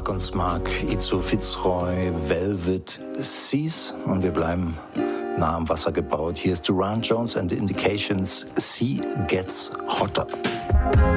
Mark und Smark, Itzo Fitzroy, Velvet Seas und wir bleiben nah am Wasser gebaut. Hier ist Durand Jones and the Indications, Sea Gets Hotter.